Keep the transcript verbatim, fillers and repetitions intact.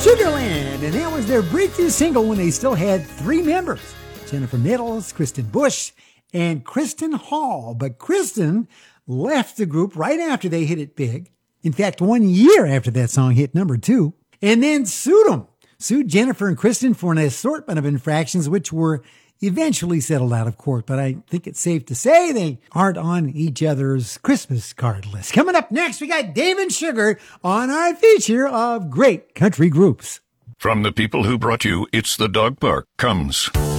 Sugarland, and that was their breakthrough single when they still had three members, Jennifer Nettles, Kristen Bush, and Kristen Hall. But Kristen left the group right after they hit it big. In fact, one year after that song hit number two, and then sued them. Sued Jennifer and Kristen for an assortment of infractions, which were eventually settled out of court. But I think it's safe to say they aren't on each other's Christmas card list. Coming up next, we got Dave and Sugar on our feature of great country groups. From the people who brought you It's the Dog Park comes